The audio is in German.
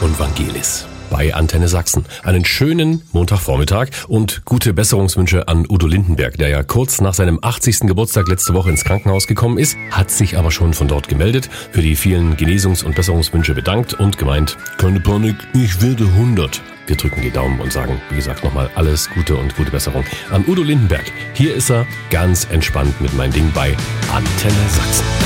und Vangelis bei Antenne Sachsen. Einen schönen Montagvormittag und gute Besserungswünsche an Udo Lindenberg, der ja kurz nach seinem 80. Geburtstag letzte Woche ins Krankenhaus gekommen ist, hat sich aber schon von dort gemeldet, für die vielen Genesungs- und Besserungswünsche bedankt und gemeint, keine Panik, ich werde 100. Wir drücken die Daumen und sagen, wie gesagt, nochmal alles Gute und gute Besserung an Udo Lindenberg. Hier ist er ganz entspannt mit Mein Ding bei Antenne Sachsen.